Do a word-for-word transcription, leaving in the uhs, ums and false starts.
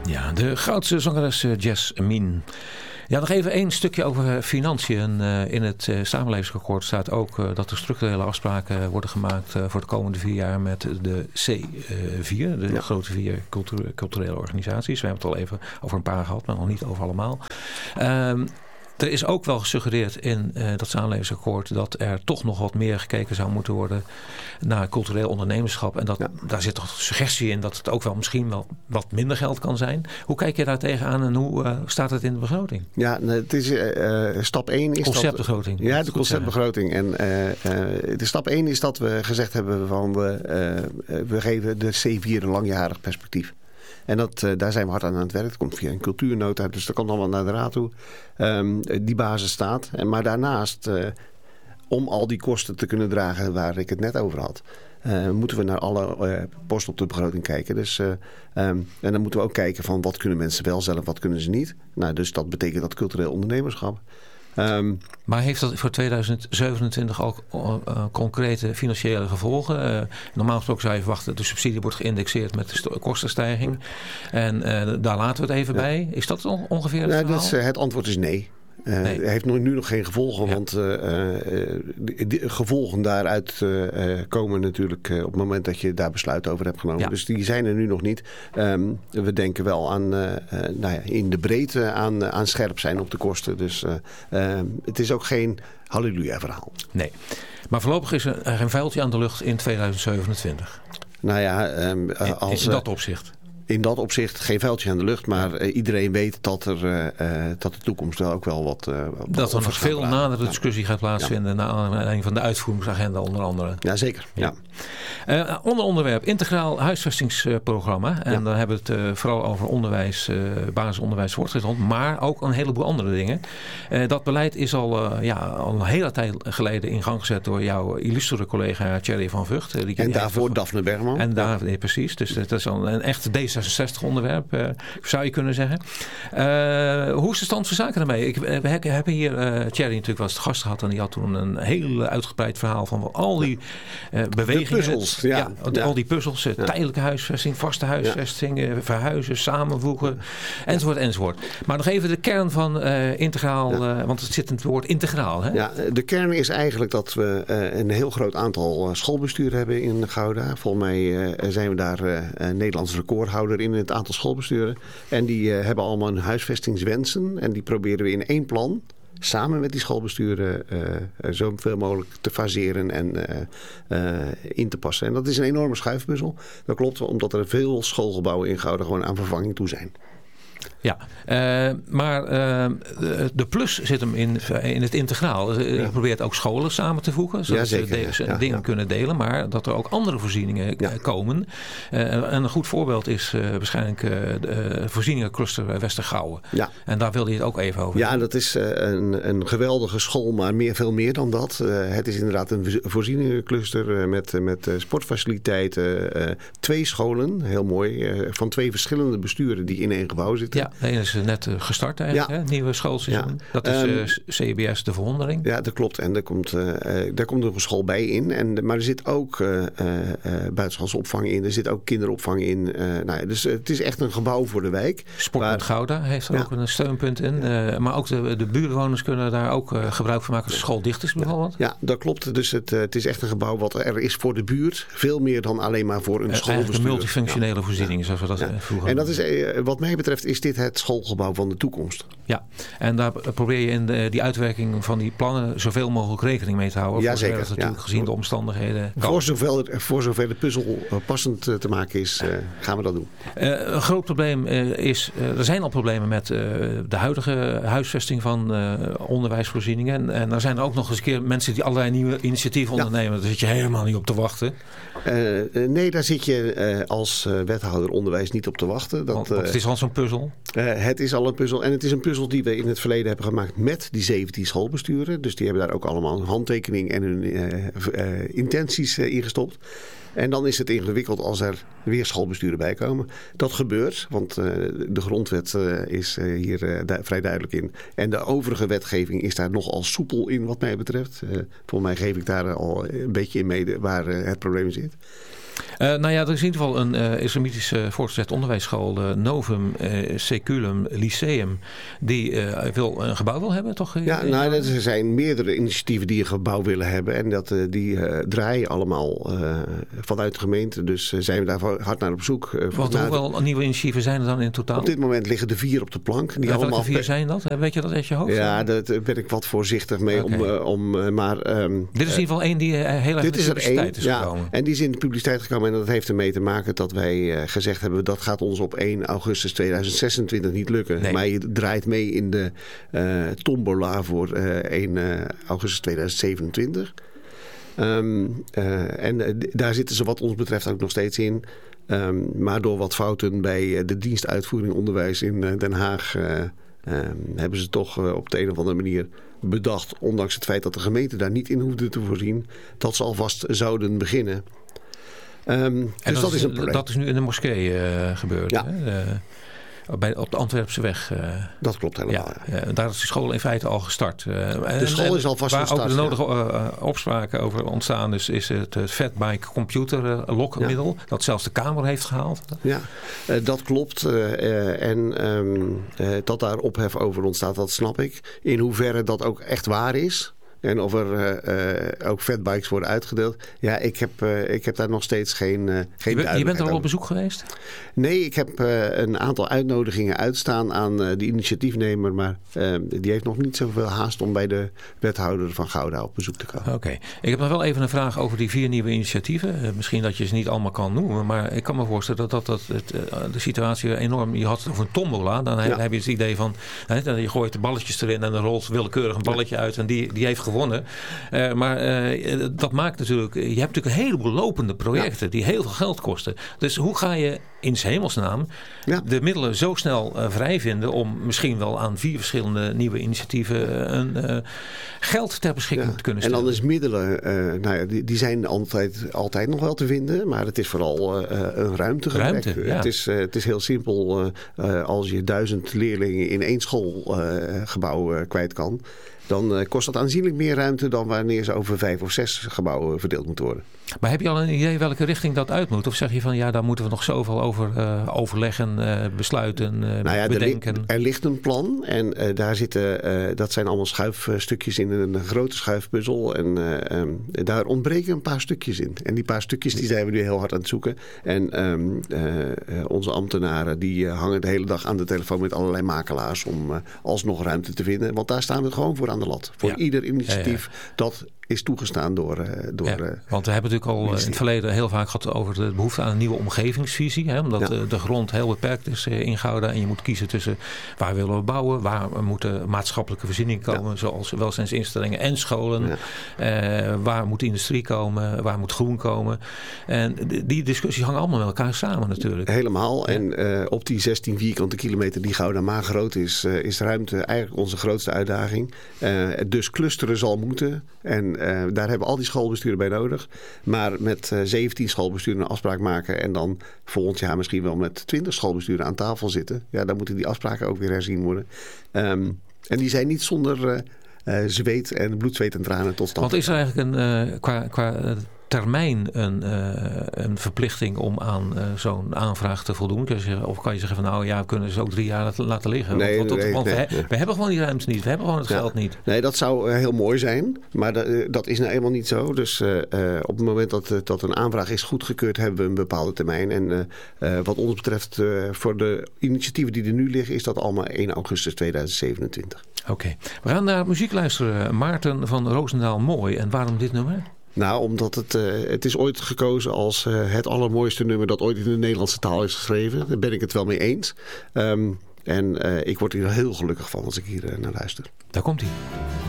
Ja, de grootste zangeres Jasmine. Ja, nog even één stukje over financiën. Uh, in het uh, samenlevingsakkoord staat ook uh, dat er structurele afspraken worden gemaakt uh, voor de komende vier jaar met de C vier, de ja. grote vier cultu- culturele organisaties. We hebben het al even over een paar gehad, maar nog niet over allemaal. Um, Er is ook wel gesuggereerd in uh, dat samenlevingsakkoord dat er toch nog wat meer gekeken zou moeten worden naar cultureel ondernemerschap. En dat, ja. daar zit toch suggestie in dat het ook wel misschien wel wat minder geld kan zijn. Hoe kijk je daar tegenaan en hoe uh, staat het in de begroting? Ja, het is uh, stap één is conceptbegroting. Dat, ja, de conceptbegroting. En uh, uh, de stap één is dat we gezegd hebben van we, uh, we geven de C vier een langjarig perspectief. En dat, uh, daar zijn we hard aan aan het werk. Het komt via een cultuurnota, dus dat komt allemaal naar de raad toe. Um, die basis staat. En, maar daarnaast, uh, om al die kosten te kunnen dragen waar ik het net over had, Uh, moeten we naar alle uh, posten op de begroting kijken. Dus, uh, um, en dan moeten we ook kijken van wat kunnen mensen wel zelf, wat kunnen ze niet. Nou, dus dat betekent dat cultureel ondernemerschap. Um, maar heeft dat voor tweeduizend zevenentwintig ook uh, concrete financiële gevolgen? Uh, normaal gesproken zou je verwachten, de subsidie wordt geïndexeerd met de st- kostenstijging. En uh, daar laten we het even ja. bij. Is dat on- ongeveer het nou, verhaal? Dat is, uh, het antwoord is nee. Uh, nee. Hij heeft nu nog geen gevolgen, ja. want uh, uh, de, de gevolgen daaruit uh, komen natuurlijk uh, op het moment dat je daar besluit over hebt genomen. Ja. Dus die zijn er nu nog niet. Um, we denken wel aan, uh, uh, nou ja, in de breedte aan, uh, aan scherp zijn op de kosten. Dus uh, uh, het is ook geen halleluja verhaal. Nee, maar voorlopig is er een vuiltje aan de lucht in tweeduizend zevenentwintig. Nou ja, um, uh, als, in, in dat opzicht. In dat opzicht geen vuiltje aan de lucht, maar uh, iedereen weet dat, er, uh, uh, dat de toekomst wel ook wel wat... Uh, wat dat er nog veel nadere discussie gaat plaatsvinden ja. naar aanleiding van de uitvoeringsagenda onder andere. Jazeker, ja. ja. Uh, onder onderwerp integraal huisvestingsprogramma. En ja. dan hebben we het uh, vooral over onderwijs, uh, basisonderwijs, voortgezond, maar ook een heleboel andere dingen. Uh, dat beleid is al, uh, ja, al een hele tijd geleden in gang gezet door jouw illustere collega Thierry van Vught. Uh, die en daarvoor Daphne Bergman. En daar, nee, precies. Dus dat is al een echt D zesenzestig onderwerp, uh, zou je kunnen zeggen. Uh, hoe is de stand van zaken ermee? Ik, we hebben hier uh, Thierry natuurlijk wel eens te gast gehad en die had toen een heel uitgebreid verhaal van al die uh, bewegingen. De puzzels, ja. ja, ja. Al die puzzels, uh, ja. tijdelijke huisvesting, vaste huisvesting, uh, verhuizen, samenvoegen, enzovoort, enzovoort. Maar nog even de kern van uh, integraal, ja. uh, want het zit in het woord integraal. Hè? Ja, de kern is eigenlijk dat we uh, een heel groot aantal schoolbesturen hebben in Gouda. Volgens mij uh, zijn we daar uh, Nederlands recordhouder in het aantal schoolbesturen. En die uh, hebben allemaal een huisvestingswensen. En die proberen we in één plan, samen met die schoolbesturen, uh, zoveel mogelijk te faseren en uh, uh, in te passen. En dat is een enorme schuifpuzzel. Dat klopt, omdat er veel schoolgebouwen in Gouda gewoon aan vervanging toe zijn. Ja, uh, maar uh, de plus zit hem in, in het integraal. Je ja. probeert ook scholen samen te voegen, zodat ja, ze de, ja, dingen ja. kunnen delen, maar dat er ook andere voorzieningen ja. komen. Uh, en een goed voorbeeld is uh, waarschijnlijk uh, de voorzieningencluster Westergouwen. Ja. En daar wilde je het ook even over. Ja, dat is uh, een, een geweldige school, maar meer, veel meer dan dat. Uh, het is inderdaad een voorzieningencluster uh, met, met uh, sportfaciliteiten. Uh, twee scholen, heel mooi, uh, van twee verschillende besturen die in één gebouw zitten. Ja, de ene is net gestart eigenlijk, ja. hè? Nieuwe schoolseizoen. Ja. Dat is um, uh, C B S De Verwondering. Ja, dat klopt. En daar komt, uh, daar komt nog een school bij in. En, maar er zit ook uh, uh, buitenschoolse opvang in. Er zit ook kinderopvang in. Uh, nou ja, dus uh, het is echt een gebouw voor de wijk. Sportpunt Gouda heeft er ja. ook een steunpunt in. Ja. Uh, maar ook de, de buurtbewoners kunnen daar ook uh, gebruik van maken als de school dicht is bijvoorbeeld. Ja, dat klopt. Dus het, uh, het is echt een gebouw wat er is voor de buurt. Veel meer dan alleen maar voor een uh, schoolbestuur. Een multifunctionele ja. voorziening, ja. zoals we dat ja. vroeger. En dat is, uh, wat mij betreft is dit het schoolgebouw van de toekomst. Ja, en daar probeer je in de, die uitwerking van die plannen zoveel mogelijk rekening mee te houden. Ja, voor zeker. Dat natuurlijk ja. gezien de omstandigheden kan. Voor zover, voor zover de puzzel passend te maken is, uh, gaan we dat doen. Uh, een groot probleem uh, is, uh, er zijn al problemen met uh, de huidige huisvesting van uh, onderwijsvoorzieningen. En, en er zijn er ook nog eens een keer mensen die allerlei nieuwe initiatieven ja. ondernemen. Daar zit je helemaal niet op te wachten. Uh, nee, daar zit je uh, als uh, wethouder onderwijs niet op te wachten. Dat, want, want het is al zo'n puzzel. Uh, het is al een puzzel. En het is een puzzel die we in het verleden hebben gemaakt met die zeventien schoolbesturen. Dus die hebben daar ook allemaal een handtekening en hun uh, uh, intenties uh, ingestopt. En dan is het ingewikkeld als er weer schoolbesturen bij komen. Dat gebeurt, want uh, de grondwet uh, is uh, hier uh, du- vrij duidelijk in. En de overige wetgeving is daar nogal soepel in wat mij betreft. Uh, volgens mij geef ik daar al een beetje in mee waar uh, het probleem zit. Uh, nou ja, er is in ieder geval een uh, islamitische voortgezet onderwijsschool, uh, Novum uh, Seculum Lyceum, die uh, wil een gebouw wil hebben, toch? Ja, nou, er zijn meerdere initiatieven die een gebouw willen hebben. En dat, uh, die uh, draaien allemaal uh, vanuit de gemeente. Dus uh, zijn we daar hard naar op zoek. Uh, Want hoeveel de... nieuwe initiatieven zijn er dan in totaal? Op dit moment liggen er vier op de plank. Die ja, allemaal welke vier zijn dat? Weet je dat uit je hoofd? Ja, daar ben ik wat voorzichtig mee. Okay. Om, uh, om, uh, maar, um, dit is in ieder geval één die uh, heel erg in de publiciteit is ja, gekomen. En die is in de publiciteit gekomen. En dat heeft ermee te maken dat wij uh, gezegd hebben... dat gaat ons op één augustus tweeduizend zesentwintig niet lukken. Nee. Maar je draait mee in de uh, tombola voor uh, één augustus tweeduizend zevenentwintig. Um, uh, en uh, daar zitten ze wat ons betreft ook nog steeds in. Um, maar door wat fouten bij uh, de dienstuitvoering onderwijs in uh, Den Haag... Uh, um, hebben ze toch uh, op de een of andere manier bedacht... ondanks het feit dat de gemeente daar niet in hoefde te voorzien... dat ze alvast zouden beginnen... Um, en dus dat, dat is is een probleem. Dat is nu in de moskee uh, gebeurd. Ja. Hè? Uh, bij, op de Antwerpse weg. Uh, dat klopt helemaal. Ja, uh, daar is de school in feite al gestart. Uh, de school en, is al vast waar gestart. Waar ook de nodige uh, opspraken over ontstaan is, is het, het Fatbike computer uh, lokmiddel. Ja. Dat zelfs de Kamer heeft gehaald. Ja, uh, dat klopt. Uh, uh, en um, uh, dat daar ophef over ontstaat, dat snap ik. In hoeverre dat ook echt waar is... En of er uh, uh, ook fatbikes worden uitgedeeld. Ja, ik heb, uh, ik heb daar nog steeds geen, uh, geen je, ben, je bent er al op bezoek geweest? Nee, ik heb uh, een aantal uitnodigingen uitstaan aan uh, de initiatiefnemer. Maar uh, die heeft nog niet zoveel haast om bij de wethouder van Gouda op bezoek te komen. Oké. Okay. Ik heb nog wel even een vraag over die vier nieuwe initiatieven. Uh, misschien dat je ze niet allemaal kan noemen. Maar ik kan me voorstellen dat, dat, dat het, uh, de situatie enorm... Je had het over een tombola. Dan ja. heb je het idee van... Hè, je gooit de balletjes erin en dan rolt willekeurig een balletje ja. uit. En die, die heeft gewonnen. Uh, maar uh, dat maakt natuurlijk... Je hebt natuurlijk een heleboel lopende projecten... Ja. die heel veel geld kosten. Dus hoe ga je in 's hemelsnaam... Ja. de middelen zo snel uh, vrij vinden... om misschien wel aan vier verschillende nieuwe initiatieven... Uh, een, uh, geld ter beschikking ja. te kunnen stellen? En dan is middelen... Uh, nou ja, die, die zijn altijd, altijd nog wel te vinden... maar het is vooral uh, een ruimtegebrek. Ruimte, ja. het, is, uh, het is heel simpel... Uh, uh, als je duizend leerlingen in één schoolgebouw uh, uh, kwijt kan... dan uh, kost dat aanzienlijk meer ruimte dan wanneer ze over vijf of zes gebouwen verdeeld moeten worden. Maar heb je al een idee welke richting dat uit moet? Of zeg je van ja, daar moeten we nog zoveel over uh, overleggen, uh, besluiten, uh, nou ja, bedenken? Er, li- er ligt een plan en uh, daar zitten, uh, dat zijn allemaal schuifstukjes in een grote schuifpuzzel. En uh, um, daar ontbreken een paar stukjes in. En die paar stukjes die zijn we nu heel hard aan het zoeken. En um, uh, onze ambtenaren die uh, hangen de hele dag aan de telefoon met allerlei makelaars om uh, alsnog ruimte te vinden. Want daar staan we gewoon voor aan de lat. Voor ja. ieder initiatief ja, ja. dat is toegestaan door... Uh, door ja, want we hebben natuurlijk al in het verleden heel vaak gehad over de behoefte aan een nieuwe omgevingsvisie. Hè, omdat ja. de, de grond heel beperkt is uh, in Gouda. En je moet kiezen tussen waar willen we bouwen. Waar moeten maatschappelijke voorzieningen komen. Ja. Zoals welzijnsinstellingen en scholen. Ja. Uh, waar moet industrie komen. Waar moet groen komen. En die discussies hangen allemaal met elkaar samen natuurlijk. Helemaal. Ja. En uh, op die zestien vierkante kilometer die Gouda maar groot is. Uh, is ruimte eigenlijk onze grootste uitdaging. Uh, dus clusteren zal moeten. En uh, daar hebben al die schoolbesturen bij nodig. Maar met uh, zeventien schoolbesturen een afspraak maken... en dan volgend jaar misschien wel met twintig schoolbesturen aan tafel zitten... ja, dan moeten die afspraken ook weer herzien worden. Um, en die zijn niet zonder uh, uh, zweet en bloed, zweet en tranen tot stand. Want is er eigenlijk een uh, qua... qua uh, termijn een, uh, een verplichting om aan uh, zo'n aanvraag te voldoen? Of kan je zeggen van nou ja, we kunnen ze ook drie jaar laten liggen? Nee, want, want, nee, want nee, we, nee. we hebben gewoon die ruimte niet. We hebben gewoon het ja. geld niet. Nee, dat zou uh, heel mooi zijn. Maar dat, uh, dat is nou eenmaal niet zo. Dus uh, uh, op het moment dat, uh, dat een aanvraag is goedgekeurd, hebben we een bepaalde termijn. En uh, uh, wat ons betreft uh, voor de initiatieven die er nu liggen, is dat allemaal één augustus tweeduizend zevenentwintig. Oké. Okay. We gaan naar muziek luisteren. Maarten van Roosendaal Mooi. En waarom dit nummer? Nou, omdat het, uh, het is ooit gekozen als uh, het allermooiste nummer dat ooit in de Nederlandse taal is geschreven. Daar ben ik het wel mee eens. Um, en uh, ik word hier heel gelukkig van als ik hier uh, naar luister. Daar komt hij.